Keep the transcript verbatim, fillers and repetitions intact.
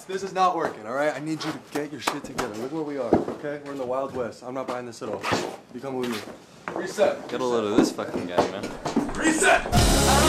this is not working, all right? I need you to get your shit together. Look where we are, okay? We're in the Wild West. I'm not buying this at all. You come with me. Reset. Get a load of this fucking guy, man. Reset!